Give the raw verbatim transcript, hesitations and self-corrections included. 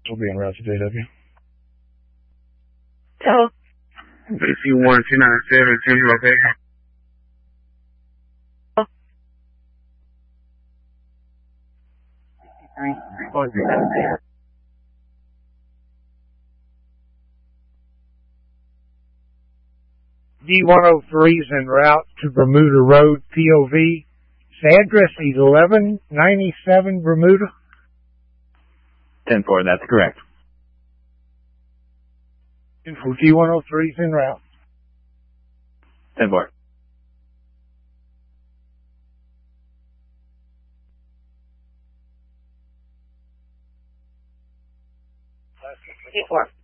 will be en route to J W. Tell. B C one two nine seven, change location. D one oh three is en route to Bermuda Road, P O V. His address is eleven ninety-seven Bermuda. ten four, that's correct. Info D one oh three is en route. ten four. D four.